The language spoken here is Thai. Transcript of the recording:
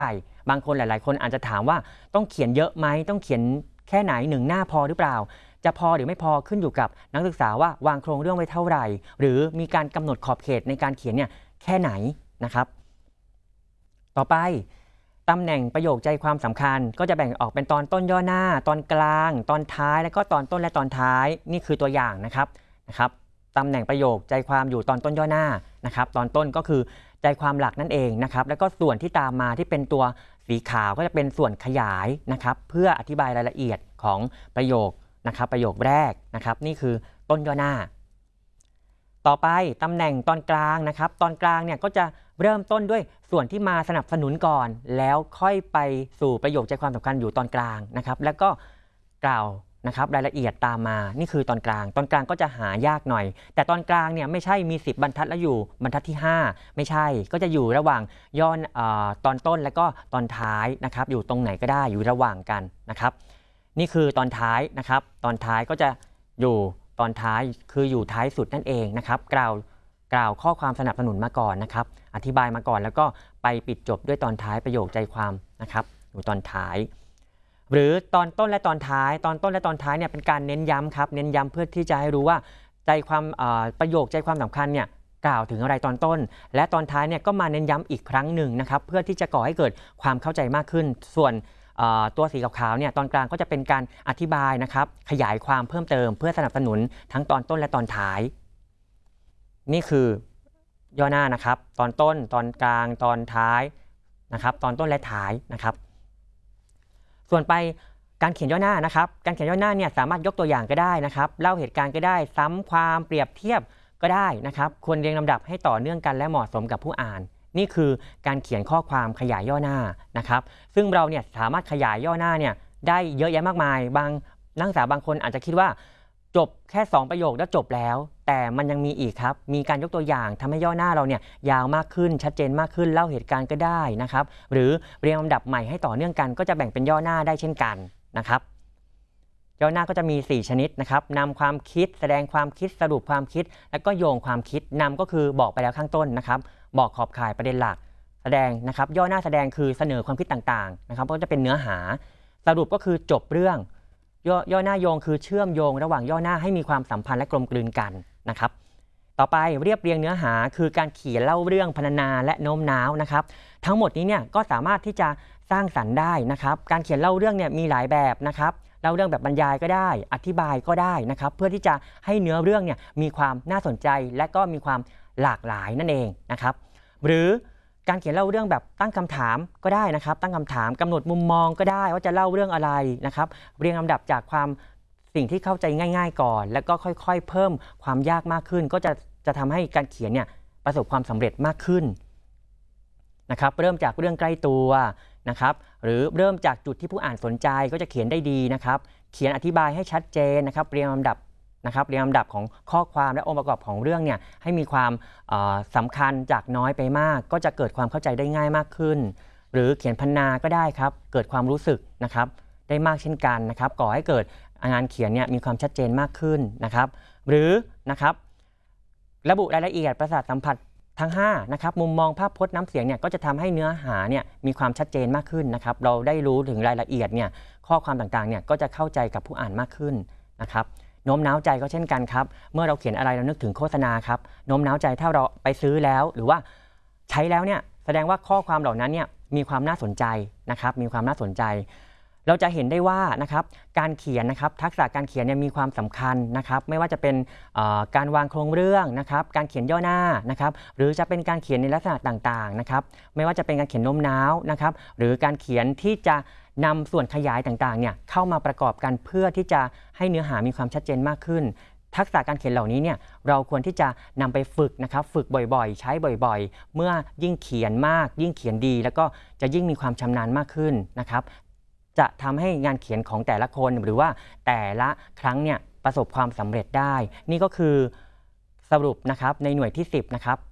บางคนหลายๆคนอาจจะถามว่าต้องเขียนเยอะไหมต้องเขียนแค่ไหน1 หน้าพอหรือเปล่าจะพอหรือไม่พอขึ้นอยู่กับนักศึกษาว่าวางโครงเรื่องไว้เท่าไหร่หรือมีการกำหนดขอบเขตในการเขียนเนี่ยแค่ไหนนะครับต่อไปตำแหน่งประโยคใจความสำคัญก็จะแบ่งออกเป็นตอนต้นย่อหน้าตอนกลางตอนท้ายแล้วก็ตอนต้นและตอนท้ายนี่คือตัวอย่างนะครับตำแหน่งประโยคใจความอยู่ตอนต้นย่อหน้านะครับตอนต้นก็คือใจความหลักนั่นเองนะครับแล้วก็ส่วนที่ตามมาที่เป็นตัวสีขาวก็จะเป็นส่วนขยายนะครับเพื่ออธิบายรายละเอียดของประโยคนะครับประโยคแรกนะครับนี่คือต้นย่อหน้าต่อไปตำแหน่งตอนกลางนะครับตอนกลางเนี่ยก็จะเริ่มต้นด้วยส่วนที่มาสนับสนุนก่อนแล้วค่อยไปสู่ประโยคใจความสำคัญอยู่ตอนกลางนะครับแล้วก็กล่าวนะครับรายละเอียดตามมานี่คือตอนกลางก็จะหายากหน่อยแต่ตอนกลางเนี่ยไม่ใช่มี10 บรรทัดแล้วอยู่บรรทัดที่5ไม่ใช่ก็จะอยู่ระหว่างย่อตอนต้นแล้วก็ตอนท้ายนะครับอยู่ตรงไหนก็ได้อยู่ระหว่างกันนะครับนี่คือตอนท้ายนะครับตอนท้ายก็จะอยู่ตอนท้ายคืออยู่ท้ายสุดนั่นเองนะครับกล่าวข้อความสนับสนุนมาก่อนนะครับอธิบายมาก่อนแล้วก็ไปปิดจบด้วยตอนท้ายประโยคใจความนะครับอยู่ตอนท้ายหรือตอนต้นและตอนท้ายเนี่ยเป็นการเน้นย้ำครับเน้นย้ำเพื่อที่จะให้รู้ว่าใจความประโยคใจความสำคัญเนี่ยกล่าวถึงอะไรตอนต้นและตอนท้ายเนี่ยก็มาเน้นย้ำอีกครั้งหนึ่งนะครับเพื่อที่จะก่อให้เกิดความเข้าใจมากขึ้นส่วนตัวสีขาวๆเนี่ยตอนกลางก็จะเป็นการอธิบายนะครับขยายความเพิ่มเติมเพื่อสนับสนุนทั้งตอนต้นและตอนท้ายนี่คือย่อหน้านะครับตอนต้นตอนกลางตอนท้ายนะครับตอนต้นและท้ายนะครับส่วนไปการเขียนย่อหน้านะครับการเขียนย่อหน้าเนี่ยสามารถยกตัวอย่างก็ได้นะครับเล่าเหตุการณ์ก็ได้ซ้ำความเปรียบเทียบก็ได้นะครับควรเรียงลำดับให้ต่อเนื่องกันและเหมาะสมกับผู้อ่านนี่คือการเขียนข้อความขยายย่อหน้านะครับซึ่งเราเนี่ยสามารถขยายย่อหน้าเนี่ยได้เยอะแยะมากมายนักศึกษาบางคนอาจจะคิดว่าจบแค่2 ประโยคแล้วจบแล้วแต่มันยังมีอีกครับมีการยกตัวอย่างทำให้ย่อหน้าเราเนี่ยยาวมากขึ้นชัดเจนมากขึ้นเล่าเหตุการณ์ก็ได้นะครับหรือเรียงลำดับใหม่ให้ต่อเนื่องกันก็จะแบ่งเป็นย่อหน้าได้เช่นกันนะครับย่อหน้าก็จะมี4 ชนิดนะครับนำความคิดแสดงความคิดสรุปความคิดแล้วก็โยงความคิดนำก็คือบอกไปแล้วข้างต้นนะครับบอกขอบข่ายประเด็นหลักแสดงนะครับย่อหน้าแสดงคือเสนอความคิดต่างๆนะครับก็จะเป็นเนื้อหาสรุปก็คือจบเรื่องย่อหน้าโยงคือเชื่อมโยงระหว่างย่อหน้าให้มีความสัมพันธ์และกลมกลืนกันนะครับต่อไปเรียบเรียงเนื้อหาคือการเขียนเล่าเรื่องพรรณนาและโน้มน้าวนะครับทั้งหมดนี้เนี่ยก็สามารถที่จะสร้างสรรค์ได้นะครับการเขียนเล่าเรื่องเนี่ยมีหลายแบบนะครับเล่าเรื่องแบบบรรยายก็ได้อธิบายก็ได้นะครับเพื่อที่จะให้เนื้อเรื่องเนี่ยมีความน่าสนใจและก็มีความหลากหลายนั่นเองนะครับหรือการเขียนเล่าเรื่องแบบตั้งคำถามก็ได้นะครับตั้งคำถามกำหนดมุมมองก็ได้ว่าจะเล่าเรื่องอะไรนะครับเรียงลำดับจากสิ่งที่เข้าใจง่ายๆก่อนแล้วก็ค่อยๆเพิ่มความยากมากขึ้นก็จะทำให้การเขียนเนี่ยประสบความสำเร็จมากขึ้นนะครับเริ่มจากเรื่องใกล้ตัวนะครับหรือเริ่มจากจุดที่ผู้อ่านสนใจก็จะเขียนได้ดีนะครับเขียนอธิบายให้ชัดเจนนะครับเรียงลำดับของข้อความและองค์ประกอบของเรื่องเนี่ยให้มีความสำคัญจากน้อยไปมากก็จะเกิดความเข้าใจได้ง่ายมากขึ้นหรือเขียนพรรณนาก็ได้ครับเกิดความรู้สึกนะครับได้มากเช่นกันนะครับก่อให้เกิดงานเขียนเนี่ยมีความชัดเจนมากขึ้นนะครับหรือนะครับระบุรายละเอียดประสาทสัมผัสทั้ง5นะครับมุมมองภาพพจน์น้ำเสียงเนี่ยก็จะทำให้เนื้อหาเนี่ยมีความชัดเจนมากขึ้นนะครับเราได้รู้ถึงรายละเอียดเนี่ยข้อความต่างๆเนี่ยก็จะเข้าใจกับผู้อ่านมากขึ้นนะครับโน้มน้าวใจก็เช่นกันครับเมื่อเราเขียนอะไรเรานึกถึงโฆษณาครับโน้มน้าวใจถ้าเราไปซื้อแล้วหรือว่าใช้แล้วเนี่ยแสดงว่าข้อความเหล่านั้นเนี่ยมีความน่าสนใจนะครับมีความน่าสนใจเราจะเห็นได้ว่านะครับการเขียนนะครับทักษะการเขียนเนี่ยมีความสำคัญนะครับไม่ว่าจะเป็นการวางโครงเรื่องนะครับการเขียนย่อหน้านะครับหรือจะเป็นการเขียนในลักษณะต่างๆนะครับไม่ว่าจะเป็นการเขียนโน้มน้าวนะครับหรือการเขียนที่จะนำส่วนขยายต่างๆเนี่ยเข้ามาประกอบกันเพื่อที่จะให้เนื้อหามีความชัดเจนมากขึ้นทักษะการเขียนเหล่านี้เนี่ยเราควรที่จะนำไปฝึกนะครับฝึกบ่อยๆใช้บ่อยๆเมื่อยิ่งเขียนมากยิ่งเขียนดีแล้วก็จะยิ่งมีความชำนาญมากขึ้นนะครับจะทำให้งานเขียนของแต่ละคนหรือว่าแต่ละครั้งเนี่ยประสบความสำเร็จได้นี่ก็คือสรุปนะครับในหน่วยที่10นะครับ